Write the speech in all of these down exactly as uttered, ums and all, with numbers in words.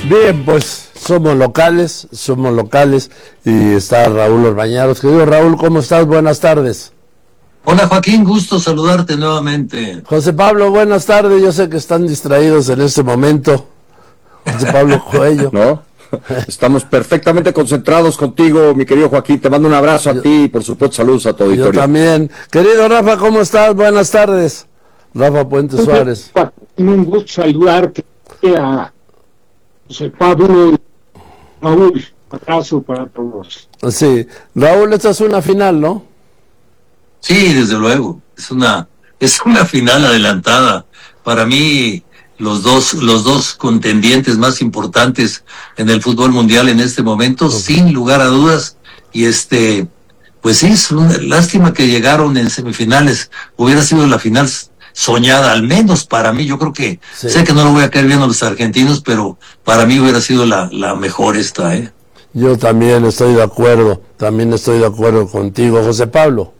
Bien, pues somos locales, somos locales y está Raúl Orbañanos. Querido Raúl, ¿cómo estás? Buenas tardes. Hola Joaquín, gusto saludarte nuevamente. José Pablo, buenas tardes. Yo sé que están distraídos en este momento. José Pablo Coello. No, estamos perfectamente concentrados contigo, mi querido Joaquín. Te mando un abrazo yo, a ti y por supuesto saludos a tu auditorio. Yo también. Querido Rafa, ¿cómo estás? Buenas tardes. Rafa Puente Suárez. Un gusto saludarte a José Pablo y Raúl. Abrazo para todos. Sí, Raúl, esta es una final, ¿no? Sí, desde luego. Es una es una final adelantada. Para mí, los dos los dos contendientes más importantes en el fútbol mundial en este momento, okay. Sin lugar a dudas. Y este, pues sí, es una lástima que llegaron en semifinales. Hubiera sido la final soñada, al menos para mí. Yo creo que, sí. Sé que no lo voy a caer bien a los argentinos, pero para mí hubiera sido la, la mejor esta, ¿eh? Yo también estoy de acuerdo, también estoy de acuerdo contigo, José Pablo.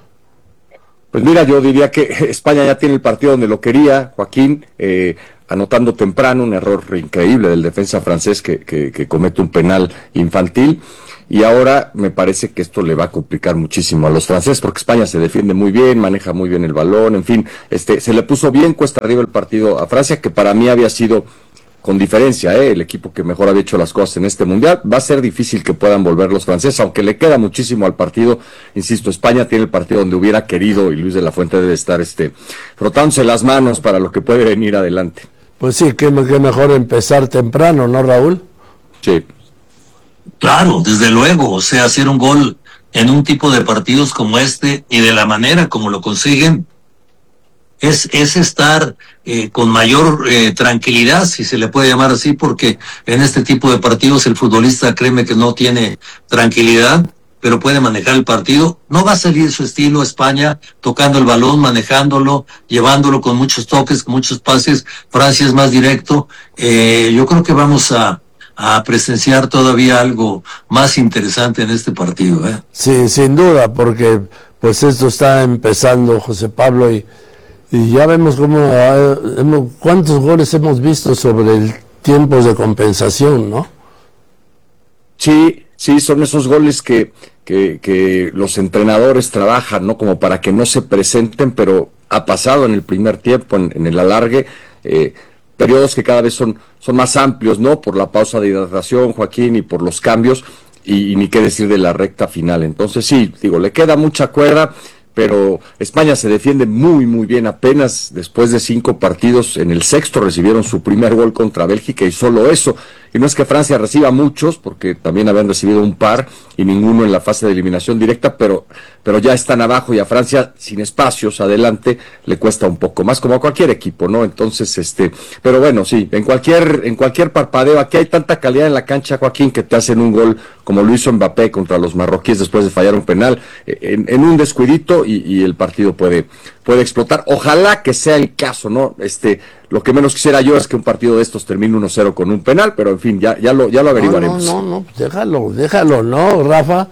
Pues mira, yo diría que España ya tiene el partido donde lo quería, Joaquín, eh, anotando temprano, un error increíble del defensa francés que, que, que comete un penal infantil, y ahora me parece que esto le va a complicar muchísimo a los franceses, porque España se defiende muy bien, maneja muy bien el balón, en fin, este, se le puso bien cuesta arriba el partido a Francia, que para mí había sido con diferencia, ¿eh? el equipo que mejor había hecho las cosas en este mundial. Va a ser difícil que puedan volver los franceses, aunque le queda muchísimo al partido. Insisto, España tiene el partido donde hubiera querido, y Luis de la Fuente debe estar este frotándose las manos para lo que puede venir adelante. Pues sí, que, que mejor empezar temprano, ¿no, Raúl? Sí. Claro, desde luego. O sea, hacer un gol en un tipo de partidos como este y de la manera como lo consiguen, Es, es estar eh, con mayor eh, tranquilidad, si se le puede llamar así, porque en este tipo de partidos el futbolista, créeme que no tiene tranquilidad, pero puede manejar el partido. No va a salir su estilo España, tocando el balón, manejándolo, llevándolo con muchos toques, con muchos pases. Francia es más directo. Eh, yo creo que vamos a, a presenciar todavía algo más interesante en este partido, ¿eh? Sí, sin duda, porque pues esto está empezando, José Pablo, y Y ya vemos cómo, uh, cuántos goles hemos visto sobre el tiempos de compensación, ¿no? Sí, sí, son esos goles que, que, que los entrenadores trabajan, ¿no? Como para que no se presenten, pero ha pasado en el primer tiempo, en, en el alargue, eh, periodos que cada vez son, son más amplios, ¿no? Por la pausa de hidratación, Joaquín, y por los cambios, y, y ni qué decir de la recta final. Entonces sí, digo, le queda mucha cuerda, pero España se defiende muy muy bien. Apenas después de cinco partidos, en el sexto recibieron su primer gol contra Bélgica, y solo eso. Y no es que Francia reciba muchos, porque también habían recibido un par y ninguno en la fase de eliminación directa, pero pero ya están abajo, y a Francia, sin espacios adelante, le cuesta un poco más, como a cualquier equipo, ¿no? Entonces, este, pero bueno, sí, en cualquier en cualquier parpadeo, aquí hay tanta calidad en la cancha, Joaquín, que te hacen un gol como lo hizo Mbappé contra los marroquíes después de fallar un penal, en, en un descuidito, y, y el partido puede puede explotar. Ojalá que sea el caso, ¿no? Este, lo que menos quisiera yo es que un partido de estos termine uno cero con un penal, pero en fin, ya ya lo ya lo averiguaremos. No, no, no, déjalo, déjalo, ¿no, Rafa?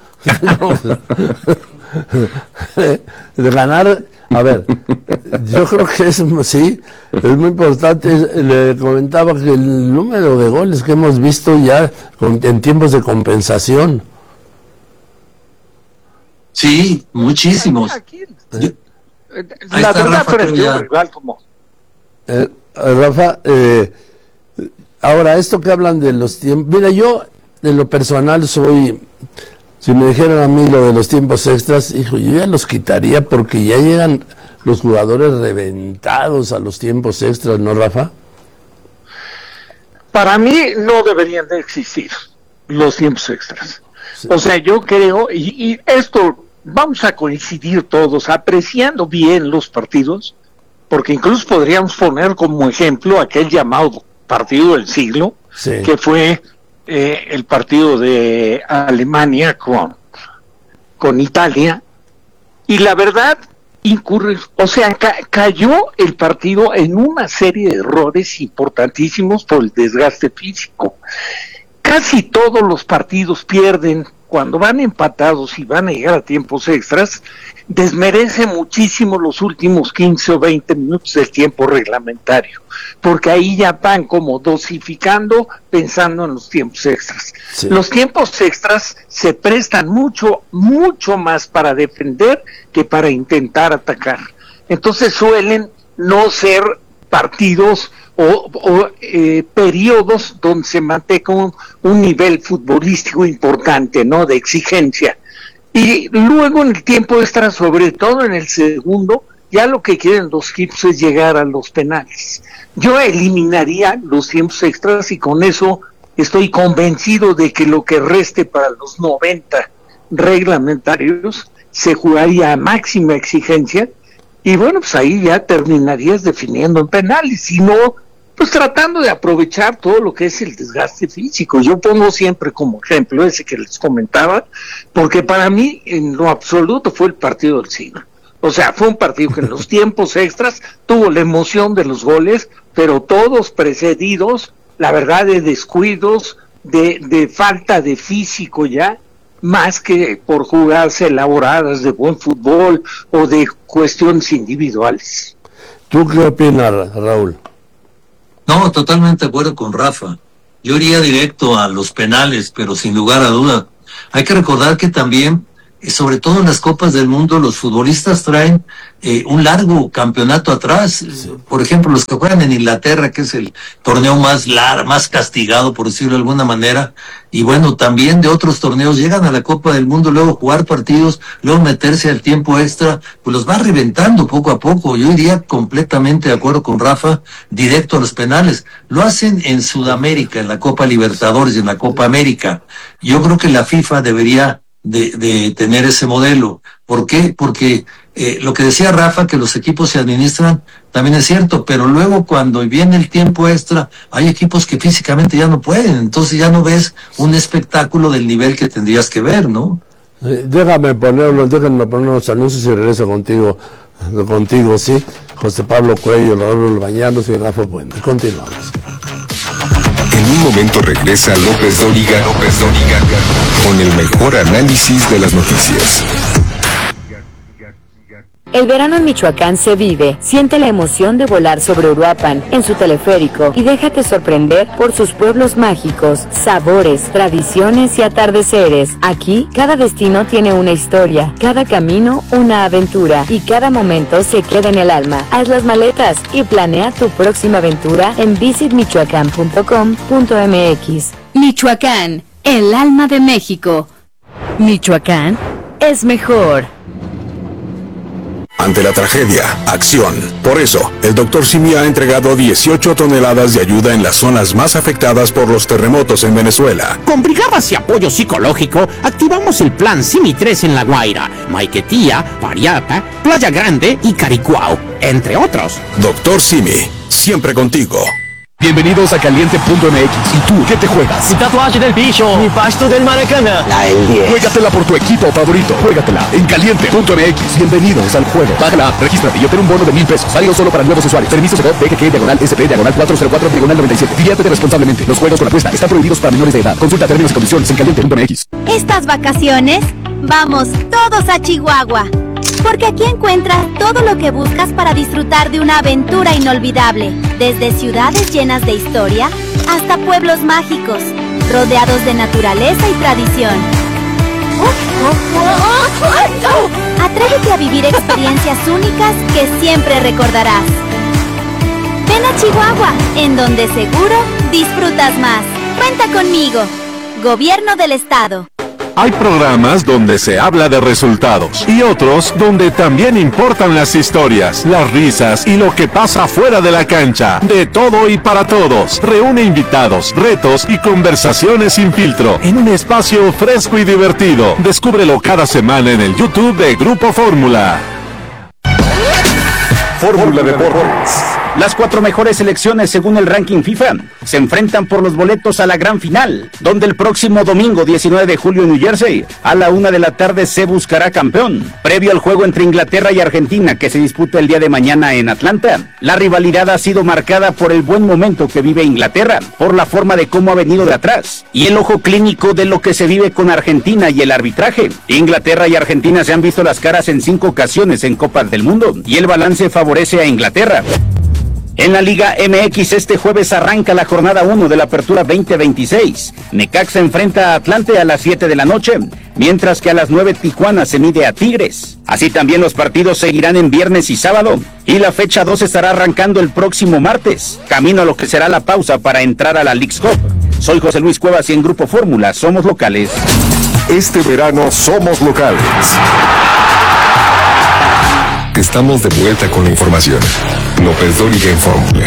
De ganar, a ver, yo creo que es, sí, es muy importante. Le comentaba que el número de goles que hemos visto ya en tiempos de compensación. Sí, muchísimos. ¿Eh? La verdad, frente a un rival como eh, Rafa, eh, ahora esto que hablan de los tiempos, mira, yo en lo personal soy, si me dijeran a mí lo de los tiempos extras, hijo, yo ya los quitaría, porque ya llegan los jugadores reventados a los tiempos extras, ¿no, Rafa? Para mí no deberían de existir los tiempos extras. Sí. O sea, yo creo, y, y esto vamos a coincidir todos apreciando bien los partidos, porque incluso podríamos poner como ejemplo aquel llamado partido del siglo, sí, que fue eh, el partido de Alemania con, con Italia, y la verdad incurre, o sea, ca cayó el partido en una serie de errores importantísimos por el desgaste físico. Casi todos los partidos pierden cuando van empatados y van a llegar a tiempos extras, desmerece muchísimo los últimos quince o veinte minutos del tiempo reglamentario, porque ahí ya van como dosificando pensando en los tiempos extras. Sí. Los tiempos extras se prestan mucho, mucho más para defender que para intentar atacar. Entonces suelen no ser partidos o, o eh, periodos donde se mantenga un, un nivel futbolístico importante, ¿no?, de exigencia. Y luego en el tiempo extra, sobre todo en el segundo, ya lo que quieren los equipos es llegar a los penales. Yo eliminaría los tiempos extras y con eso estoy convencido de que lo que reste para los noventa reglamentarios se jugaría a máxima exigencia y bueno, pues ahí ya terminarías definiendo en penales, si no, pues tratando de aprovechar todo lo que es el desgaste físico. Yo pongo siempre como ejemplo ese que les comentaba, porque para mí en lo absoluto fue el partido del siglo. O sea, fue un partido que en los tiempos extras tuvo la emoción de los goles, pero todos precedidos, la verdad, de descuidos, de, de falta de físico ya, más que por jugarse elaboradas de buen fútbol o de cuestiones individuales. ¿Tú qué opinas, Raúl? No, totalmente de acuerdo con Rafa. Yo iría directo a los penales, pero sin lugar a duda. Hay que recordar que también, sobre todo en las Copas del Mundo, los futbolistas traen eh, un largo campeonato atrás. Sí. Por ejemplo, los que juegan en Inglaterra, que es el torneo más largo, más castigado, por decirlo de alguna manera, y bueno, también de otros torneos, llegan a la Copa del Mundo, luego jugar partidos, luego meterse al tiempo extra, pues los va reventando poco a poco. Yo iría completamente de acuerdo con Rafa, directo a los penales. Lo hacen en Sudamérica, en la Copa Libertadores y en la Copa América. Yo creo que la FIFA debería De, de tener ese modelo. ¿Por qué? Porque eh, lo que decía Rafa, que los equipos se administran, también es cierto, pero luego cuando viene el tiempo extra, hay equipos que físicamente ya no pueden, entonces ya no ves un espectáculo del nivel que tendrías que ver, ¿no? Eh, déjame ponerlo, déjame poner los anuncios y regreso contigo, contigo, sí. José Pablo Cuello, Raúl Bañanos y Rafa Puente. Continuamos. En un momento regresa López Dóriga, López Dóriga, con el mejor análisis de las noticias. El verano en Michoacán se vive. Siente la emoción de volar sobre Uruapan en su teleférico y déjate sorprender por sus pueblos mágicos, sabores, tradiciones y atardeceres. Aquí, cada destino tiene una historia, cada camino una aventura y cada momento se queda en el alma. Haz las maletas y planea tu próxima aventura en visit michoacán punto com punto m x. Michoacán, el alma de México. Michoacán es mejor. Ante la tragedia, acción. Por eso, el doctor Simi ha entregado dieciocho toneladas de ayuda en las zonas más afectadas por los terremotos en Venezuela. Con brigadas y apoyo psicológico, activamos el plan Simi tres en La Guaira, Maiquetía, Pariata, Playa Grande y Caricuao, entre otros. Doctor Simi, siempre contigo. Bienvenidos a Caliente punto m x. ¿Y tú qué te juegas? Mi tatuaje del bicho, mi pasto del Maracaná. La L diez. Juégatela por tu equipo favorito. Juégatela en Caliente punto m x. Bienvenidos al juego. Bájala, regístrate y obtén un bono de mil pesos. Válido solo para nuevos usuarios. Permiso C D G diagonal S P diagonal cuatro cero cuatro diagonal noventa y siete. Diviértete responsablemente. Los juegos con apuesta están prohibidos para menores de edad. Consulta términos y condiciones en Caliente punto m x. Estas vacaciones, vamos todos a Chihuahua. Porque aquí encuentras todo lo que buscas para disfrutar de una aventura inolvidable. Desde ciudades llenas de historia hasta pueblos mágicos, rodeados de naturaleza y tradición. Atrévete a vivir experiencias únicas que siempre recordarás. Ven a Chihuahua, en donde seguro disfrutas más. Cuenta conmigo. Gobierno del Estado. Hay programas donde se habla de resultados y otros donde también importan las historias, las risas y lo que pasa fuera de la cancha. De todo y para todos. Reúne invitados, retos y conversaciones sin filtro en un espacio fresco y divertido. Descúbrelo cada semana en el YouTube de Grupo Fórmula. Fórmula Deportes. Las cuatro mejores selecciones según el ranking FIFA se enfrentan por los boletos a la gran final, donde el próximo domingo diecinueve de julio en New Jersey, a la una de la tarde se buscará campeón. Previo al juego entre Inglaterra y Argentina que se disputa el día de mañana en Atlanta, la rivalidad ha sido marcada por el buen momento que vive Inglaterra, por la forma de cómo ha venido de atrás, y el ojo clínico de lo que se vive con Argentina y el arbitraje. Inglaterra y Argentina se han visto las caras en cinco ocasiones en Copas del Mundo, y el balance favorece a Inglaterra. En la Liga M X este jueves arranca la jornada uno de la Apertura veinte veintiséis. Necaxa enfrenta a Atlante a las siete de la noche, mientras que a las nueve Tijuana se mide a Tigres. Así también los partidos seguirán en viernes y sábado, y la fecha dos estará arrancando el próximo martes, camino a lo que será la pausa para entrar a la Leagues Cup. Soy José Luis Cuevas y en Grupo Fórmula somos locales. Este verano somos locales. Estamos de vuelta con la información. López Dóriga en Fórmula.